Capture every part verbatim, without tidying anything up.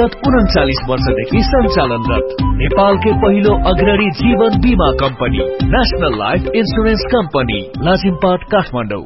विगत उन्चालीस वर्षदेखि सञ्चालनरत नेपालकै पहिलो अग्रणी जीवन बीमा company national life insurance company Lazimpat Kathmandu.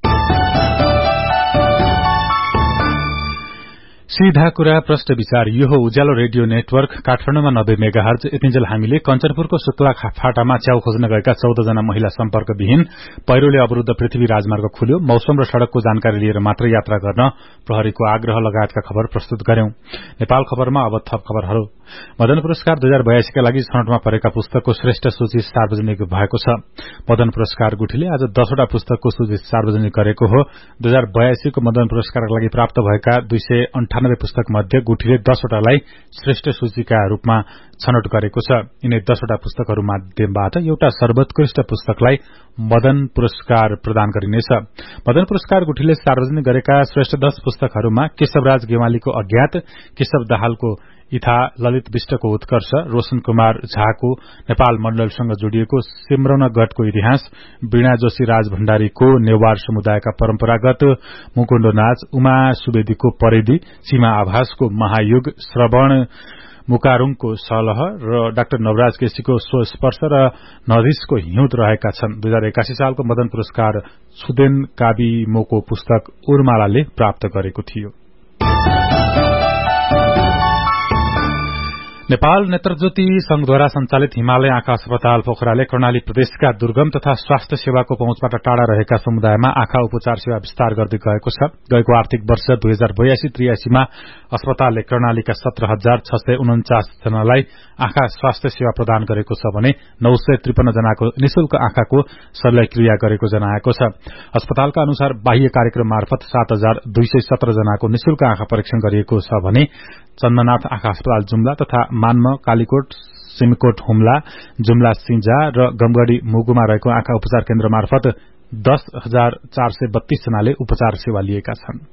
सीधा कुरा प्रश्न विचार यो हो उज्यालो रेडियो नेटवर्क काठमाडौँमा नब्बे मेगाहर्ज। यतिन्जेल हामीले कञ्चनपुरको शुक्ला फाटामा च्याउ खोज्न गएका चौध जना महिला सम्पर्कविहीन पहिरोले अवरुद्ध पृथ्वी राजमार्ग खुल्यो, मौसम र सड़कको जानकारी लिएर मात्र यात्रा गर्न प्रहरीको आग्रह लगायतका खबर प्रस्तुत गर्यौं। नेपाल खबरमा अब थप खबरहरू। मदन पुरस्कार दुई हजार बयासी का लागि छनौटमा परेका पुस्तकको श्रेष्ठ सूची सार्वजनिक भएको छ। मदन पुरस्कार गुठीले आज दसवटा पुस्तकको सूची सार्वजनिक गरेको हो। दुई हजार बयासी को मदन पुरस्कारका लागि प्राप्त भएका दुई सय अन्ठानब्बे पुस्तक मध्ये गुठीले दसवटालाई श्रेष्ठ सूचीका रूपमा छनौट गरेको छ। यिनै दसवटा पुस्तकहरू माध्यमबाट एउटा सर्वोत्कृष्ट पुस्तकलाई मदन पुरस्कार प्रदान गरिनेछ। मदन पुरस्कार गुठीले सार्वजनिक गरेका श्रेष्ठ दस पुस्तकहरूमा केशवराज गेवालीको अज्ञात, केशव दाहालको इथा, ललित विष्टको उत्कर्ष, रोशन कुमार झाको नेपाल मण्डलसँग जोडिएको सिम्रौनगढको इतिहास, वीणा जोशी राज भण्डारीको नेवार समुदायका परम्परागत मुकुण्डो नाच, उमा सुवेदीको परिधि, सीमा आभासको महायुग, श्रवण मुकारुङको सलह र डाक्टर नवराज केसीको स्वस्पर्श र नदिसको हिउँद रहेका छन्। दुई हजार एकासी सालको मदन पुरस्कार सुदेन काबिमोको पुस्तक उर्मालाले प्राप्त गरेको थियो। नेपाल नेत्रज्योति संघद्वारा संचालित हिमालय आँखा अस्पताल पोखराले कर्णाली प्रदेशका दुर्गम तथा स्वास्थ्य सेवाको पहुँचबाट टाढा रहेका समुदायमा आँखा उपचार सेवा विस्तार गर्दै गएको छ। गएको आर्थिक वर्ष दुई हजार बयासी त्रियासीमा अस्पतालले कर्णालीका सत्र हजार छ सय उन्चास जनालाई आँखा स्वास्थ्य सेवा प्रदान गरेको छ भने नौ सय त्रिपन्न जनाको निशुल्क आँखाको शल्यक्रिया गरेको जनाएको छ। अस्पतालका अनुसार बाह्य कार्यक्रम मार्फत सात हजार दुई सय सत्र जनाको निशुल्क आँखा परीक्षण गरिएको छ भने चन्द्रनाथ आँखा अस्पताल जुम्ला तथा मान्म, कालीकोट, सिमकोट हुम्ला, जुम्ला सिंजा र गमगढ़ी मुगुमा रहेको आँखा उपचार केन्द्र मार्फत दस हजार चार सय बत्तीस जनाले उपचार सेवा लिएका छन्।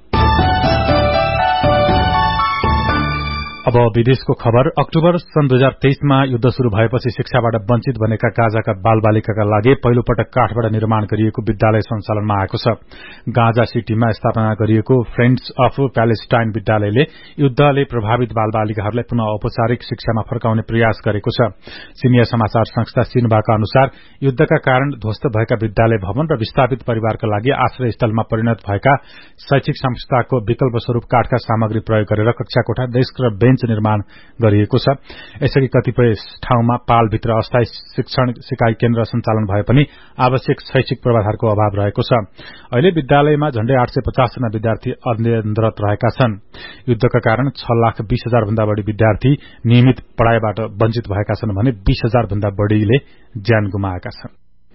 अब विदेशको खबर। अक्टोबर सन् दुई हजार तेइसमा युद्ध शुरू भएपछि शिक्षाबाट वञ्चित बनेका गाजाका बाल बालिकाका लागि पहिलो पटक काठबाट निर्माण गरिएको विद्यालय सञ्चालनमा आएको छ। गाजा सिटीमा स्थापना गरिएको फ्रेन्ड्स अफ प्यालेस्टाइन विद्यालयले युद्धले प्रभावित बाल बालिकाहरूलाई पुनः औपचारिक शिक्षामा फर्काउने प्रयास गरेको छ। चिनिया समाचार संस्था सिन्भाका अनुसार युद्धका कारण ध्वस्त भएका विद्यालय भवन र विस्थापित परिवारका लागि आश्रय स्थलमा परिणत भएका शैक्षिक संस्थाको विकल्प स्वरूप काठका सामग्री प्रयोग गरेर कक्षा कोठा, डेस्क र बेन्च निर्माण गरिएको छ। यसरी कतिपय ठाउँमा पालभित्र अस्थायी शिक्षण सिकाइ केन्द्र सञ्चालन भए पनि आवश्यक शैक्षिक पूर्वाधारको अभाव रहेको छ। अहिले विद्यालयमा झण्डै आठ सय पचास जना विद्यार्थी अध्ययनरत रहेका छन्। युद्धका कारण छ लाख बीस हजार भन्दा बढ़ी विद्यार्थी नियमित पढ़ाइबाट वञ्चित भएका छन् भने बीस हजार भन्दा बढ़ीले ज्यान गुमाएका छन्।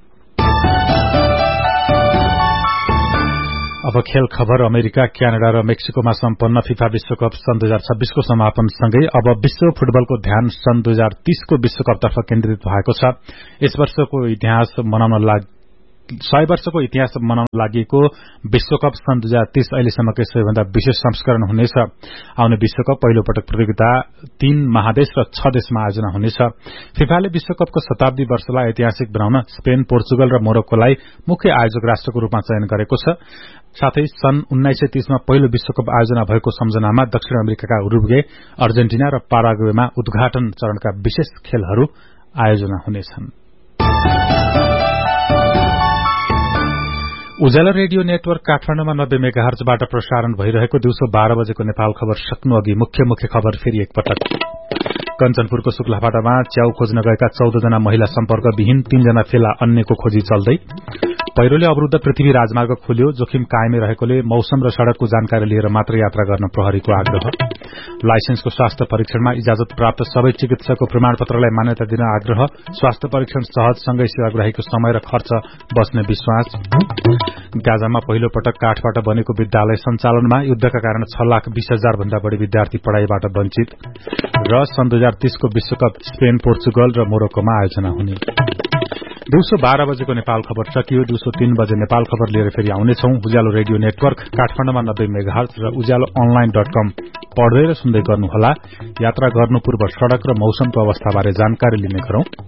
अब खेल खबर। अमेरिका, क्यानाडा र मेक्सिकोमा सम्पन्न फिफा विश्वकप सन् दुई हजार छब्बीसको समापनसँगै अब विश्व फुटबलको ध्यान सन् दुई हजार तीसको विश्वकपतर्फ केन्द्रित भएको छ। यस वर्षको इतिहास मनाउन लागि सय वर्षको इतिहास मनाउन लागि विश्वकप सन् दुई हजार तीस अहिलेसम्मकै सबैभन्दा विशेष संस्करण हुनेछ। आउने विश्वकप पहिलो पटक प्रतियोगिता तीन महादेश र छ देशमा आयोजना हुनेछ। फिफाले विश्वकपको शताब्दी वर्षलाई ऐतिहासिक बनाउन स्पेन, पोर्चुगल र मोरक्कोलाई मुख्य आयोजक राष्ट्रको रूपमा चयन गरेको छ। साथै सन् उन्नाइस सय तीसमा पहिलो विश्वकप आयोजना भएको सम्झनामा दक्षिण अमेरिकाका उरुग्वे, अर्जेन्टिना र पाराग्वेमा उद्घाटन चरणका विशेष खेलहरू आयोजना हुनेछन्। उज्यालो रेडियो नेटवर्क काठमाडौँमा नब्बे मेगाहर्जबाट प्रसारण भइरहेको दिउँसो बाह्र बजेको नेपाल खबर सक्नु अघि मुख्य मुख्य खबर फेरि एकपटक। कञ्चनपुरको शुक्लाफाटामा च्याउ खोज्न गएका चौध जना महिला सम्पर्कविहीन, तीनजना फेला अन्यको खोजी चल्दै। पहिरोले अवरुद्ध पृथ्वी राजमार्ग खुल्यो, जोखिम कायमै रहेकोले मौसम र सड़कको जानकारी लिएर मात्र यात्रा गर्न प्रहरीको आग्रह। लाइसेन्सको स्वास्थ्य परीक्षणमा इजाजत प्राप्त सबै चिकित्सकको प्रमाणपत्रलाई मान्यता दिन आग्रह। स्वास्थ्य परीक्षण सहजसँगै सेवाग्राहीको समय र खर्च बच्ने विश्वास। गाजामा पहिलो पटक काठबाट बनेको विद्यालय सञ्चालनमा, युद्धका कारण छ लाख बीस हजार भन्दा बढ़ी विद्यार्थी पढ़ाइबाट वञ्चित। र सन् दुई हजार तीसको विश्वकप स्पेन, पोर्चुगल र मोरक्कोमा आयोजना हुने। दिउँसो बाह्र बजेको नेपाल खबर सकियो। दिउँसो तीन बजे नेपाल खबर लिएर फेरि आउनेछौं। उज्यालो रेडियो नेटवर्क काठमाडौँमा नब्बे मेगाहर्ज र उज्यालो अनलाइन डट कम पढ्दै र सुन्दै गर्नुहोला। यात्रा गर्नु पूर्व सड़क र मौसमको अवस्थाबारे जानकारी लिने गरौं।